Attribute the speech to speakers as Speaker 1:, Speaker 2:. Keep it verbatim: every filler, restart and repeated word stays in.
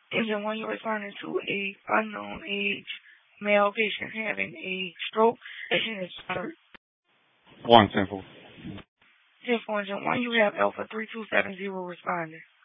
Speaker 1: Engine one, you're responding to a unknown age male patient having a stroke. Patient is hurt.
Speaker 2: One simple.
Speaker 1: ten four, Engine one, you have Alpha three two seven zero responding.